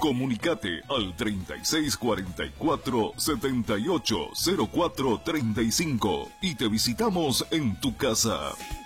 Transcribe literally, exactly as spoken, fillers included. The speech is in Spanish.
Comunicate al treinta y seis cuarenta y cuatro, setenta y ocho cero cuatro treinta y cinco y te visitamos en tu casa.